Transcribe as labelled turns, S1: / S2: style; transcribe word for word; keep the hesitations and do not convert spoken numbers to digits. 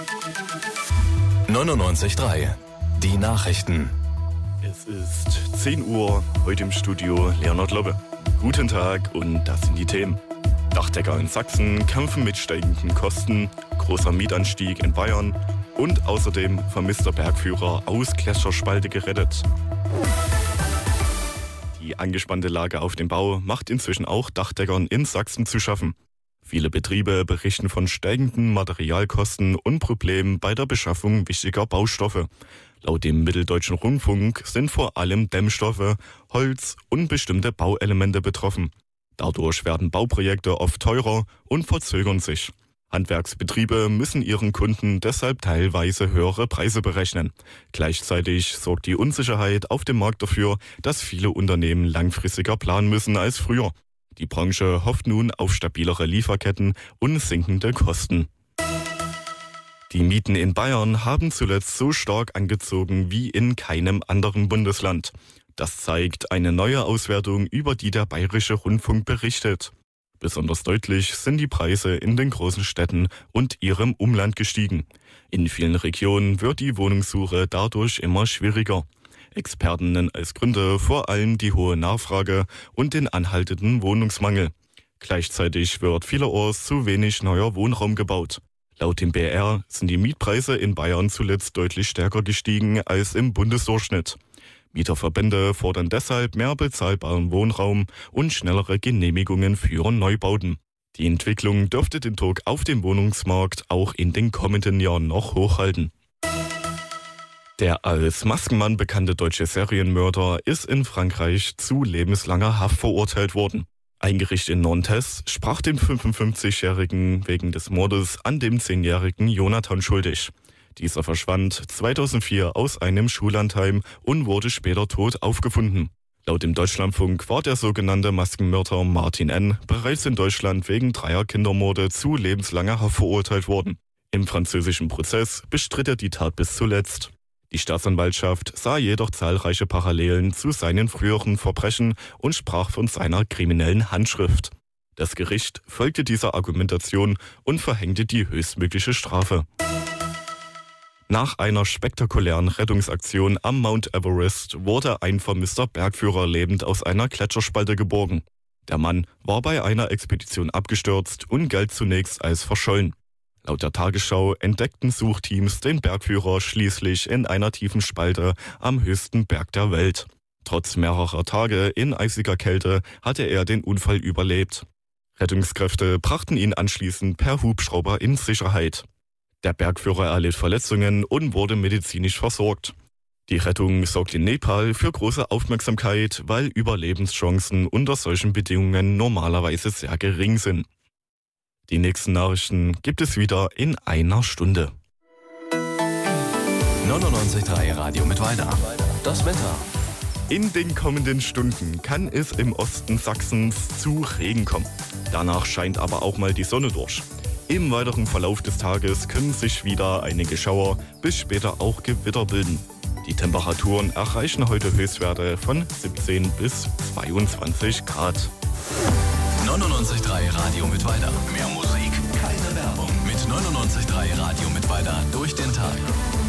S1: neunundneunzig Komma drei. Die Nachrichten.
S2: Es ist zehn Uhr, heute im Studio Leonhard Lobbe. Guten Tag und das sind die Themen. Dachdecker in Sachsen kämpfen mit steigenden Kosten, großer Mietanstieg in Bayern und außerdem vermisster Bergführer aus Gletscherspalte gerettet. Die angespannte Lage auf dem Bau macht inzwischen auch Dachdeckern in Sachsen zu schaffen. Viele Betriebe berichten von steigenden Materialkosten und Problemen bei der Beschaffung wichtiger Baustoffe. Laut dem Mitteldeutschen Rundfunk sind vor allem Dämmstoffe, Holz und bestimmte Bauelemente betroffen. Dadurch werden Bauprojekte oft teurer und verzögern sich. Handwerksbetriebe müssen ihren Kunden deshalb teilweise höhere Preise berechnen. Gleichzeitig sorgt die Unsicherheit auf dem Markt dafür, dass viele Unternehmen langfristiger planen müssen als früher. Die Branche hofft nun auf stabilere Lieferketten und sinkende Kosten. Die Mieten in Bayern haben zuletzt so stark angezogen wie in keinem anderen Bundesland. Das zeigt eine neue Auswertung, über die der Bayerische Rundfunk berichtet. Besonders deutlich sind die Preise in den großen Städten und ihrem Umland gestiegen. In vielen Regionen wird die Wohnungssuche dadurch immer schwieriger. Experten nennen als Gründe vor allem die hohe Nachfrage und den anhaltenden Wohnungsmangel. Gleichzeitig wird vielerorts zu wenig neuer Wohnraum gebaut. Laut dem B R sind die Mietpreise in Bayern zuletzt deutlich stärker gestiegen als im Bundesdurchschnitt. Mieterverbände fordern deshalb mehr bezahlbaren Wohnraum und schnellere Genehmigungen für Neubauten. Die Entwicklung dürfte den Druck auf den Wohnungsmarkt auch in den kommenden Jahren noch hochhalten. Der als Maskenmann bekannte deutsche Serienmörder ist in Frankreich zu lebenslanger Haft verurteilt worden. Ein Gericht in Nantes sprach den fünfundfünfzigjährigen wegen des Mordes an dem zehnjährigen Jonathan schuldig. Dieser verschwand zweitausendvier aus einem Schullandheim und wurde später tot aufgefunden. Laut dem Deutschlandfunk war der sogenannte Maskenmörder Martin N. bereits in Deutschland wegen dreier Kindermorde zu lebenslanger Haft verurteilt worden. Im französischen Prozess bestritt er die Tat bis zuletzt. Die Staatsanwaltschaft sah jedoch zahlreiche Parallelen zu seinen früheren Verbrechen und sprach von seiner kriminellen Handschrift. Das Gericht folgte dieser Argumentation und verhängte die höchstmögliche Strafe. Nach einer spektakulären Rettungsaktion am Mount Everest wurde ein vermisster Bergführer lebend aus einer Gletscherspalte geborgen. Der Mann war bei einer Expedition abgestürzt und galt zunächst als verschollen. Laut der Tagesschau entdeckten Suchteams den Bergführer schließlich in einer tiefen Spalte am höchsten Berg der Welt. Trotz mehrerer Tage in eisiger Kälte hatte er den Unfall überlebt. Rettungskräfte brachten ihn anschließend per Hubschrauber in Sicherheit. Der Bergführer erlitt Verletzungen und wurde medizinisch versorgt. Die Rettung sorgt in Nepal für große Aufmerksamkeit, weil Überlebenschancen unter solchen Bedingungen normalerweise sehr gering sind. Die nächsten Nachrichten gibt es wieder in einer Stunde.
S1: neunundneunzig Komma drei Radio Mittweida. Das Wetter.
S2: In den kommenden Stunden kann es im Osten Sachsens zu Regen kommen. Danach scheint aber auch mal die Sonne durch. Im weiteren Verlauf des Tages können sich wieder einige Schauer bis später auch Gewitter bilden. Die Temperaturen erreichen heute Höchstwerte von siebzehn bis zweiundzwanzig Grad.
S1: neunundneunzig Komma drei Radio Mittweida. Mehr Musik, keine Werbung. Mit neunundneunzig Komma drei Radio Mittweida durch den Tag.